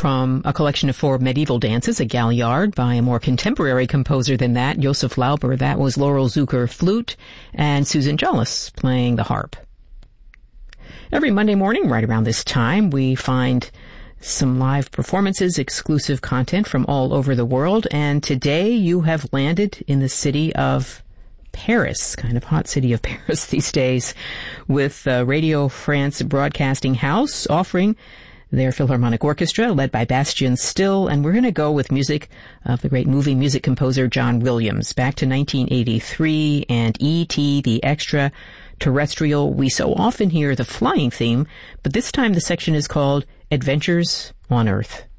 from a collection of 4 medieval dances, a Galliard by a more contemporary composer than that, Joseph Lauber. That was Laurel Zucker flute and Susan Jollis playing the harp. Every Monday morning, right around this time, we find some live performances, exclusive content from all over the world. And today you have landed in the city of Paris, kind of hot city of Paris these days, with Radio France Broadcasting House offering their Philharmonic Orchestra, led by Bastien Still, and we're going to go with music of the great movie music composer John Williams, back to 1983, and E.T., the Extraterrestrial. We so often hear the flying theme, but this time the section is called Adventures on Earth.